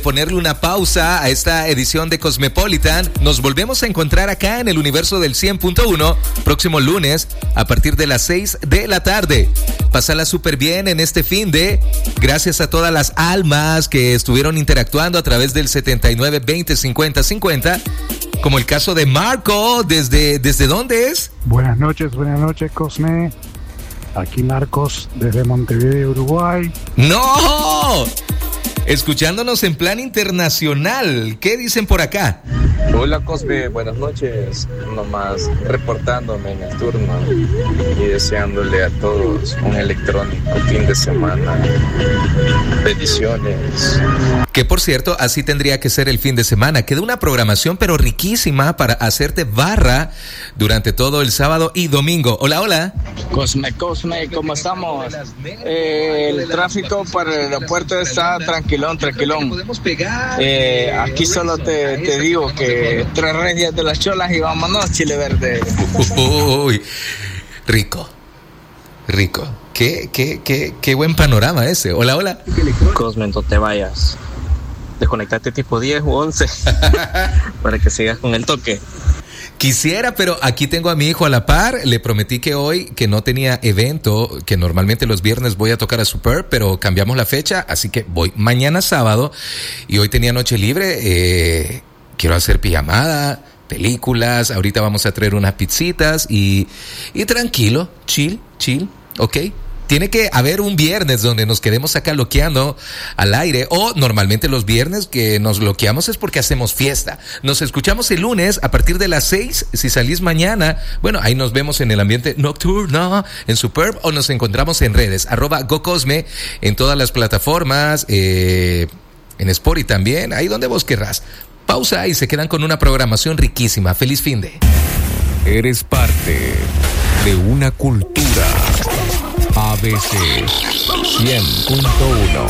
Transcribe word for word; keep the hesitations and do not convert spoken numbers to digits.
Ponerle una pausa a esta edición de Cosmopolitan. Nos volvemos a encontrar acá en el universo del cien punto uno próximo lunes a partir de las seis de la tarde. Pásala súper bien en este fin de. Gracias a todas las almas que estuvieron interactuando a través del setenta y nueve veinte cincuenta cincuenta, como el caso de Marco. ¿Desde, desde dónde es? Buenas noches, buenas noches, Cosme. Aquí Marcos desde Montevideo, Uruguay. ¡No! Escuchándonos en plan internacional. ¿Qué dicen por acá? Hola Cosme, buenas noches. Nomás reportándome en el turno y deseándole a todos un electrónico fin de semana. Bendiciones. Que por cierto, así tendría que ser el fin de semana. Queda una programación pero riquísima para hacerte barra durante todo el sábado y domingo. Hola, hola. Cosme, Cosme, ¿cómo estamos? Eh, el tráfico para el aeropuerto está tranquilón, tranquilón. Eh, aquí solo te, te digo que tres reyes de las cholas y vámonos, Chile Verde. Uy, rico, rico. Qué, qué, qué, qué buen panorama ese. Hola, hola. Cosme, no te vayas. Desconectate tipo diez u once para que sigas con el toque. Quisiera, pero aquí tengo a mi hijo a la par. Le prometí que hoy, que no tenía evento, que normalmente los viernes voy a tocar a Super, pero cambiamos la fecha, así que voy mañana sábado y hoy tenía noche libre. Eh, quiero hacer pijamada, películas, ahorita vamos a traer unas pizzitas y, y tranquilo, chill, chill, ¿ok? Tiene que haber un viernes donde nos quedemos acá loqueando al aire, o normalmente los viernes que nos loqueamos es porque hacemos fiesta. Nos escuchamos el lunes a partir de las seis. Si salís mañana, bueno, ahí nos vemos en el ambiente nocturno, en Superb, o nos encontramos en redes, arroba GoCosme, en todas las plataformas, eh, en Spotify también, ahí donde vos querrás. Pausa y se quedan con una programación riquísima. Feliz fin de. Eres parte de una cultura. A B C cien punto uno.